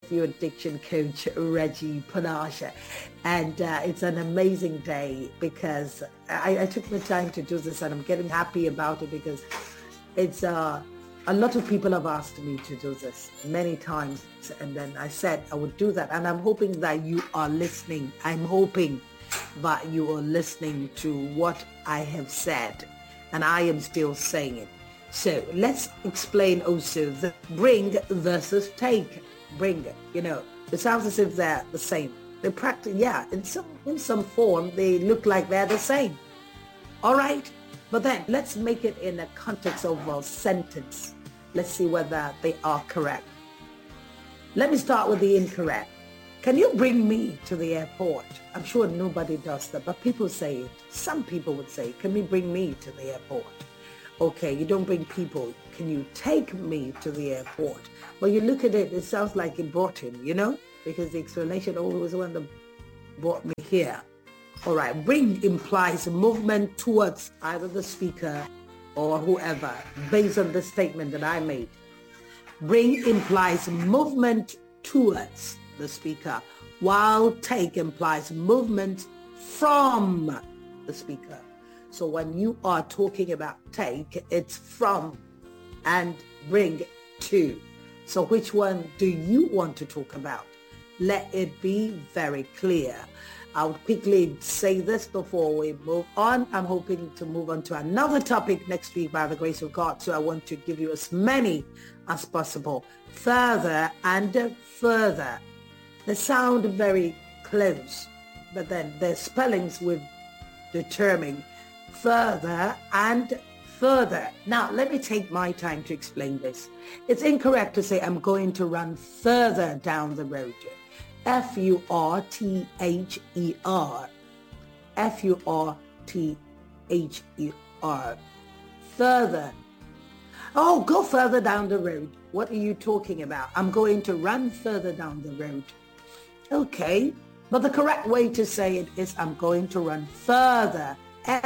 your addiction coach, Reggie Panasha. And it's an amazing day because I took my time to do this and I'm getting happy about it because it's a lot of people have asked me to do this many times. And then I said I would do that. And I'm hoping that you are listening. I'm hoping that you are listening to what I have said. And I am still saying it. So let's explain also the bring versus take. Bring, it sounds as if they're the same. They practice, in some form, they look like they're the same. All right? But then let's make it in a context of a sentence. Let's see whether they are correct. Let me start with the incorrect. Can you bring me to the airport? I'm sure nobody does that, but people say it. Some people would say, can you bring me to the airport? Okay, you don't bring people. Can you take me to the airport? Well, you look at it, it sounds like it brought him, because the explanation always was the one that brought me here. All right, bring implies movement towards either the speaker or whoever, based on the statement that I made. Bring implies movement towards the speaker, while take implies movement from the speaker. So when you are talking about take, it's from and bring to. So which one do you want to talk about? Let it be very clear. I'll quickly say this before we move on. I'm hoping to move on to another topic next week by the grace of God. So I want to give you as many as possible. Further and further. They sound very close, but then their spellings will determine further and further. Now, let me take my time to explain this. It's incorrect to say I'm going to run further down the road. F-U-R-T-H-E-R. F-U-R-T-H-E-R. Further. Oh, go further down the road. What are you talking about? I'm going to run further down the road. Okay, but the correct way to say it is I'm going to run further.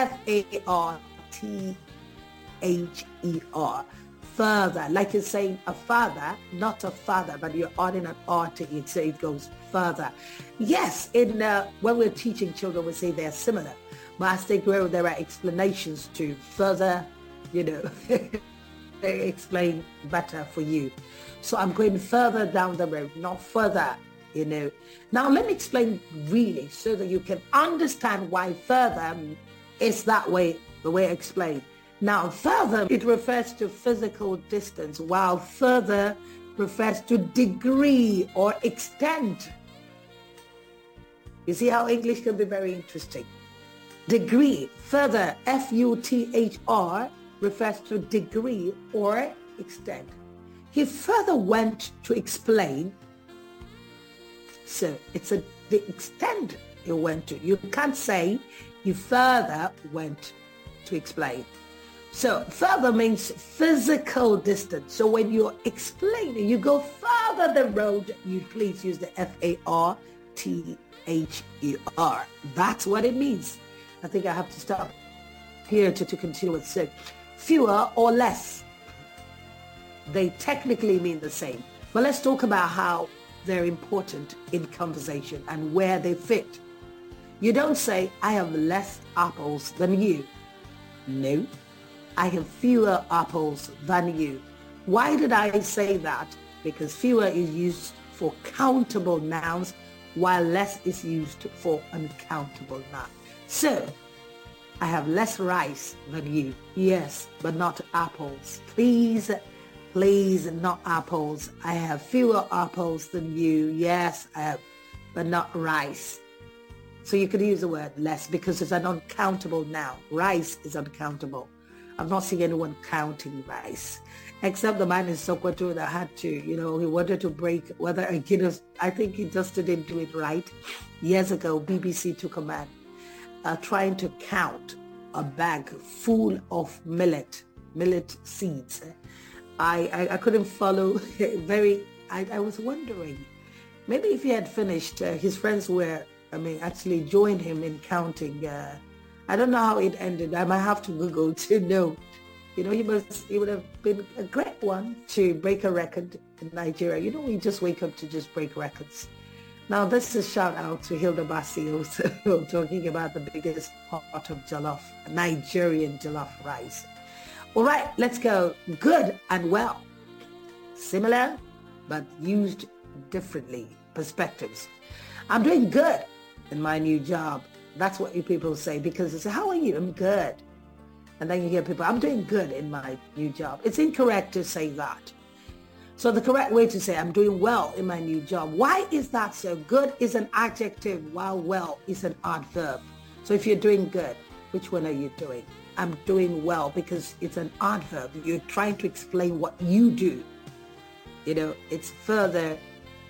F-A-R-T-H-E-R. Further, like you're saying a father, not a father, but you're adding an R to it, so it goes further. Yes, when we're teaching children, we say they're similar, but as they grow, there are explanations to further, they explain better for you. So I'm going further down the road, not further, Now let me explain really so that you can understand why further is that way, the way I explained. Now, further, it refers to physical distance, while further refers to degree or extent. You see how English can be very interesting. Degree, further, F-U-T-H-R, refers to degree or extent. He further went to explain. So it's the extent he went to. You can't say he further went to explain. So further means physical distance. So when you're explaining, you go further the road, you please use the F-A-R-T-H-E-R. That's what it means. I think I have to stop here to continue with so fewer or less. They technically mean the same. But let's talk about how they're important in conversation and where they fit. You don't say, I have less apples than you. No, I have fewer apples than you. Why did I say that? Because fewer is used for countable nouns, while less is used for uncountable nouns. So, I have less rice than you. Yes, but not apples. Please, not apples. I have fewer apples than you. Yes, I have, but not rice. So you could use the word less because it's an uncountable noun. Rice is uncountable. I'm not seeing anyone counting rice, except the man in Sokoto that had to, he wanted to break whether a Guinness, I think he just didn't do it right. Years ago, BBC took a man trying to count a bag full of millet seeds. I couldn't follow I was wondering, maybe if he had finished, his friends actually joined him in counting. I don't know how it ended. I might have to Google to know. He would have been a great one to break a record in Nigeria. We just wake up to just break records. Now, this is a shout out to Hilda Basi also talking about the biggest pot of jollof, Nigerian jollof rice. All right, let's go. Good and well. Similar, but used differently. Perspectives. I'm doing good in my new job. That's what you people say, because they say, how are you? I'm good. And then you hear people, I'm doing good in my new job. It's incorrect to say that. So the correct way to say I'm doing well in my new job. Why is that so? Good is an adjective while well is an adverb. So if you're doing good, which one are you doing? I'm doing well because it's an adverb. You're trying to explain what you do. It's further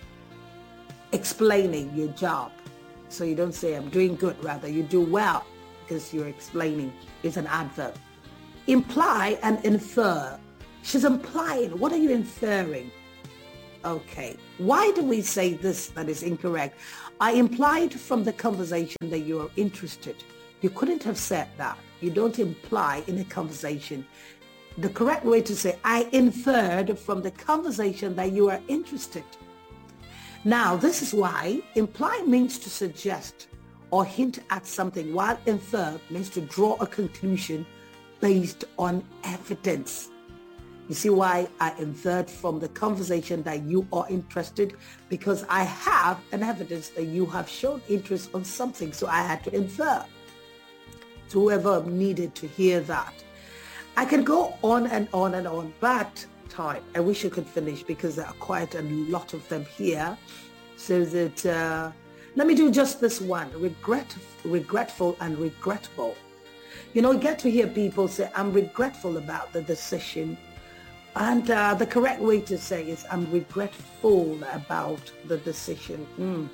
explaining your job. So you don't say I'm doing good, rather you do well because you're explaining. It's an adverb. Imply and infer. She's implying. What are you inferring? Okay. Why do we say this that is incorrect? I implied from the conversation that you are interested. You couldn't have said that. You don't imply in a conversation. The correct way to say, I inferred from the conversation that you are interested. Now, this is why imply means to suggest or hint at something, while infer means to draw a conclusion based on evidence. You see why I inferred from the conversation that you are interested? Because I have an evidence that you have shown interest on something, so I had to infer. To whoever needed to hear that. I can go on and on and on, but time. I wish I could finish because there are quite a lot of them here. So that, let me do just this one. Regretful and regrettable. You get to hear people say, I'm regretful about the decision. And the correct way to say is, I'm regretful about the decision.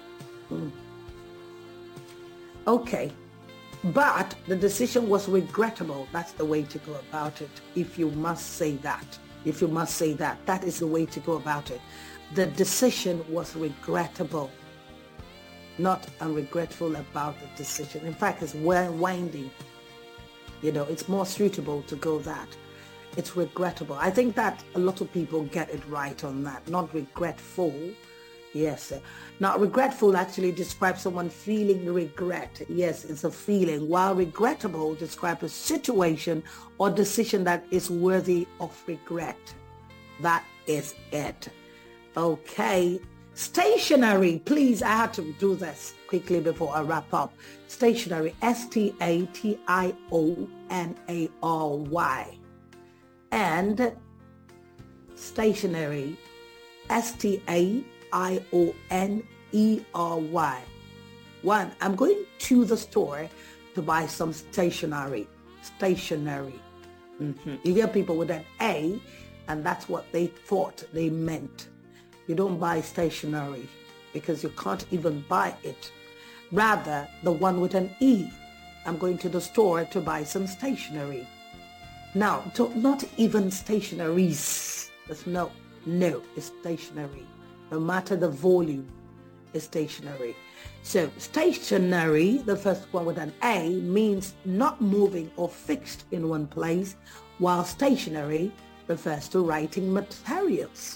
Okay. But the decision was regrettable. That's the way to go about it. If you must say that. That is the way to go about it. The decision was regrettable. Not I'm regretful about the decision. In fact, it's winding. It's more suitable to go that. It's regrettable. I think that a lot of people get it right on that. Not regretful. Yes. Now, regretful actually describes someone feeling regret. Yes, it's a feeling. While regrettable describes a situation or decision that is worthy of regret. That is it. Okay. Stationary. Please, I had to do this quickly before I wrap up. Stationary. Stationary. And stationary. Stationery. One, I'm going to the store to buy some stationery. You hear people with an A, and that's what they thought they meant. You don't buy stationery because you can't even buy it. Rather, the one with an E. I'm going to the store to buy some stationery. Now, not even stationaries. No, it's stationery. No matter the volume, is stationary. So stationary, the first one with an A, means not moving or fixed in one place, while stationary refers to writing materials.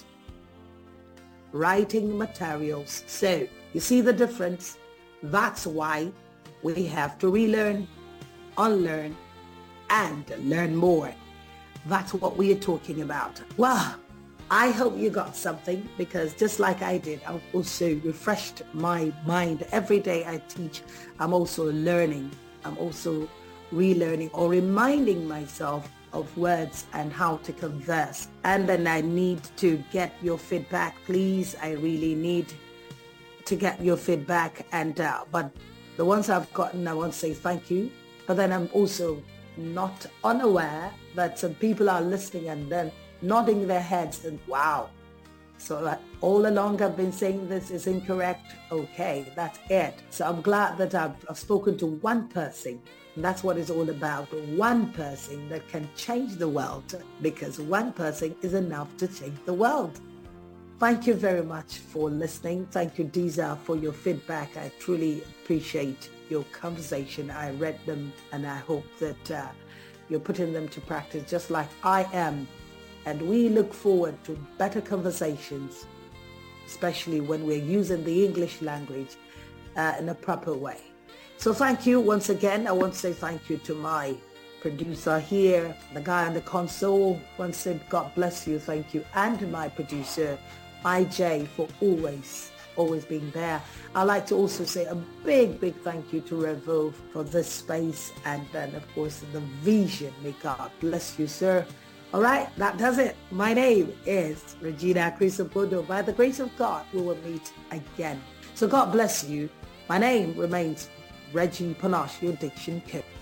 So you see the difference? That's why we have to relearn, unlearn, and learn more. That's what we are talking about. Well, I hope you got something, because just like I did, I've also refreshed my mind. Every day I teach, I'm also learning. I'm also relearning or reminding myself of words and how to converse. And then I need to get your feedback, please. I really need to get your feedback. And but the ones I've gotten, I want to say thank you. But then I'm also not unaware that some people are listening and then nodding their heads and wow. So all along I've been saying this is incorrect. Okay, that's it. So I'm glad that I've spoken to one person. And that's what it's all about. One person that can change the world, because one person is enough to change the world. Thank you very much for listening. Thank you, Diza, for your feedback. I truly appreciate your conversation. I read them and I hope that you're putting them to practice just like I am. And we look forward to better conversations, especially when we're using the English language in a proper way. So thank you once again. I want to say thank you to my producer here, the guy on the console. I want to say God bless you, thank you. And to my producer, IJ, for always being there. I'd like to also say a big thank you to Revo for this space, and then of course the vision. May God bless you, sir. All right, that does it. My name is Regina Crisopodo. By the grace of God, we will meet again. So God bless you. My name remains Reggie Panache, your diction coach.